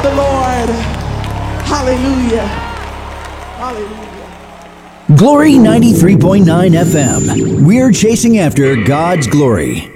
the Lord. Hallelujah. Hallelujah. Glory 93.9 FM. We're chasing after God's glory.